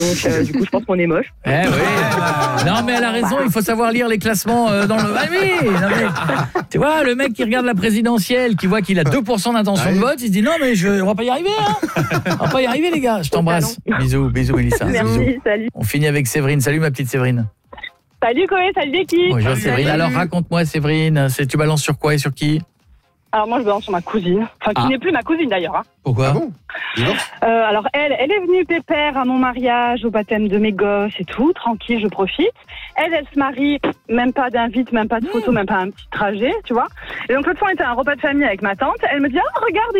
Donc, du coup, je pense qu'on est moche. Eh oui. Non, mais elle a raison, il faut savoir lire les classements dans le... Ah oui, non, mais... Tu vois, le mec qui regarde la présidentielle, qui voit qu'il a 2% d'intention de vote, il se dit non, mais on va pas y arriver, hein. On va pas y arriver, les gars. Je t'embrasse. Bisous, Mélissa. Merci, Bisous. salut. On finit avec Séverine. Salut, ma petite Séverine. Salut Chloé, salut l'équipe. Bonjour, Séverine. Alors, raconte-moi, Séverine, tu balances sur quoi et sur qui? Alors moi, je balance sur ma cousine. Enfin, qui n'est plus ma cousine d'ailleurs. Hein. Pourquoi? Alors elle est venue pépère à mon mariage, au baptême de mes gosses et tout, tranquille, je profite. Elle se marie, même pas d'invite, même pas de photo, même pas un petit trajet, tu vois. Et donc l'autre fois, on était à un repas de famille avec ma tante. Elle me dit, regarde,